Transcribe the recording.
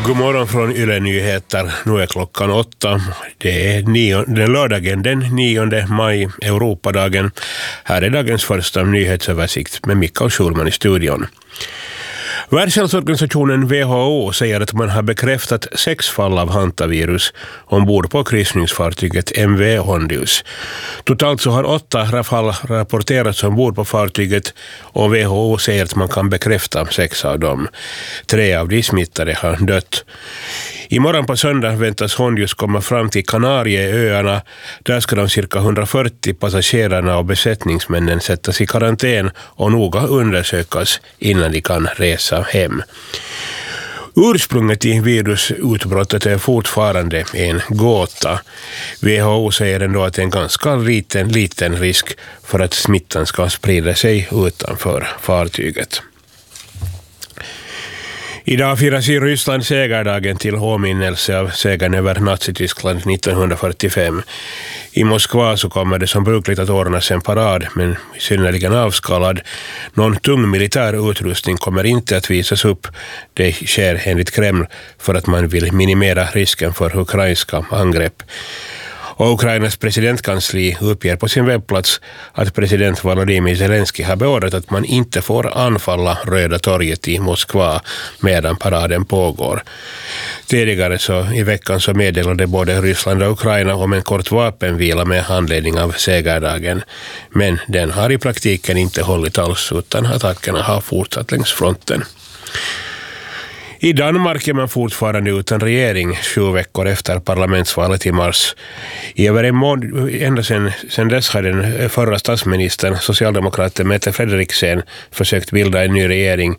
God morgon från Yle Nyheter. Nu är klockan 8. Det är den lördagen den 9 maj, Europadagen. Här är dagens första nyhetsöversikt med Mikael Schulman i studion. Världshälsoorganisationen WHO säger att man har bekräftat 6 fall av hantavirus ombord på kryssningsfartyget MV Hondius. Totalt så har 8 fall rapporterats ombord på fartyget och WHO säger att man kan bekräfta 6 av dem. 3 av de smittade har dött. Imorgon på söndag väntas Hondius komma fram till Kanarieöarna. Där ska de cirka 140 passagerarna och besättningsmännen sättas i karantän och noga undersökas innan de kan resa hem. Ursprunget i virusutbrottet är fortfarande en gåta. WHO säger ändå att det är en ganska liten risk för att smittan ska sprida sig utanför fartyget. Idag firas i Ryssland segerdagen till åminnelse av segern över Nazityskland 1945. I Moskva så kommer det som brukligt att ordnas en parad, men synnerligen avskalad. Någon tung militär utrustning kommer inte att visas upp. Det sker enligt Kreml för att man vill minimera risken för ukrainska angrepp. Och Ukrainas presidentkansli uppger på sin webbplats att president Volodymyr Zelensky har beordrat att man inte får anfalla Röda torget i Moskva medan paraden pågår. Tidigare så i veckan så meddelade både Ryssland och Ukraina om en kort vapenvila med anledning av segerdagen. Men den har i praktiken inte hållit alls utan attackerna har fortsatt längs fronten. I Danmark är man fortfarande utan regering 7 veckor efter parlamentsvalet i mars. I över en månad, ända sedan dess har den förra statsministern, socialdemokraten Mette Frederiksen, försökt bilda en ny regering